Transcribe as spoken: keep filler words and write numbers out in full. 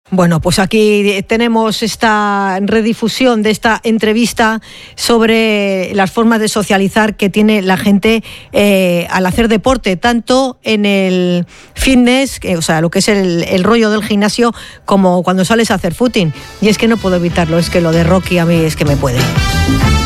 Bueno, pues aquí tenemos esta redifusión de esta entrevista sobre las formas de socializar que tiene la gente eh, al hacer deporte, tanto en el fitness, eh, o sea, lo que es el, el rollo del gimnasio, como cuando sales a hacer footing. Y es que no puedo evitarlo, es que lo de Rocky a mí es que me puede.